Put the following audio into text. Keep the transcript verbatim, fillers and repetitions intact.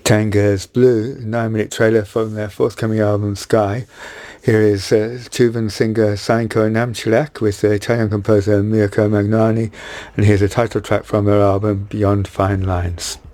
Tanger's Blue, nine-minute trailer from their forthcoming album Sky. Here is uh, Tuvan singer Sainko Namchilak with the Italian composer Mirko Magnani, and here's a title track from their album Beyond Fine Lines.